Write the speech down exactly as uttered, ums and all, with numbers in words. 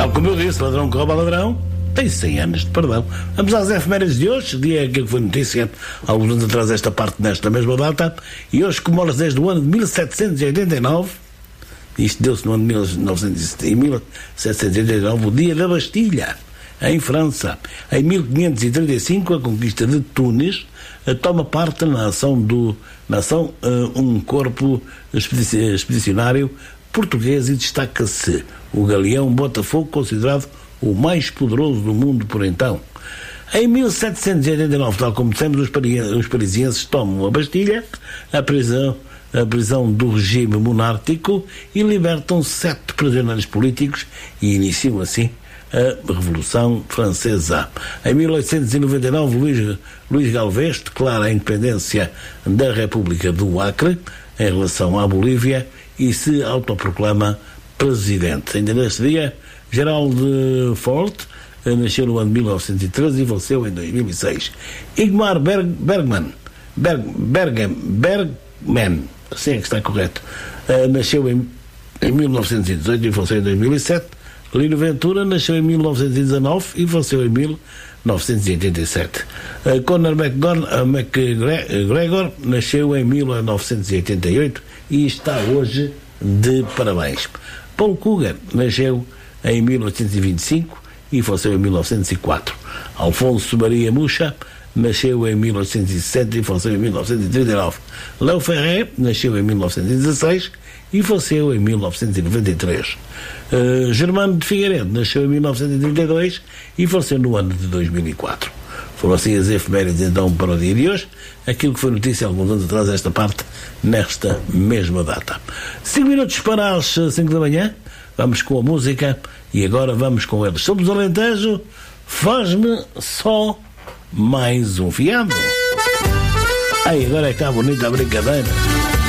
Tal como eu disse, ladrão que rouba ladrão tem cem anos de perdão. Vamos às efemérides de hoje, dia que foi notícia há alguns anos atrás, esta parte nesta mesma data, e hoje comemora desde o ano de mil setecentos e oitenta e nove, isto deu-se no ano de mil novecentos e oitenta e nove, o dia da Bastilha, em França. Em mil quinhentos e trinta e cinco, a conquista de Tunis toma parte na ação do na ação, uh, um corpo expedicionário português, e destaca-se o galeão Botafogo, considerado o mais poderoso do mundo por então. Em mil setecentos e oitenta e nove, tal como dissemos, os, pari- os parisienses tomam a Bastilha, a prisão, a prisão do regime monárquico, e libertam sete prisioneiros políticos e iniciam assim a Revolução Francesa. Em mil oitocentos e noventa e nove, Luís, Luís Galvez declara a independência da República do Acre em relação à Bolívia e se autoproclama presidente. Ainda neste dia, Gerald Ford nasceu no ano de mil novecentos e treze e faleceu em dois mil e seis. Ingmar Berg, Bergman, Berg, Bergman, Bergman, assim é que está correto, uh, nasceu em, em mil novecentos e dezoito e faleceu em dois mil e sete. Lino Ventura nasceu em mil novecentos e dezanove e faleceu em mil novecentos e oitenta e sete. Uh, Conor McGregor, uh, McGregor nasceu em mil novecentos e oitenta e oito e está hoje de parabéns. Paul Cougar nasceu em mil oitocentos e vinte e cinco e faleceu em mil novecentos e quatro. Alfonso Maria Mucha nasceu em mil oitocentos e sessenta e faleceu em mil novecentos e trinta e nove. Léo Ferré nasceu em mil novecentos e dezasseis e faleceu em mil novecentos e noventa e três. Uh, Germano de Figueiredo nasceu em mil novecentos e trinta e dois e faleceu no ano de dois mil e quatro. Foram assim as efemérides então para o dia de hoje, aquilo que foi notícia há alguns anos atrás, esta parte, nesta mesma data. cinco minutos para as cinco da manhã, vamos com a música e agora vamos com eles. Somos o Alentejo, faz-me só mais um fiado. Aí, agora é que está bonita a brincadeira.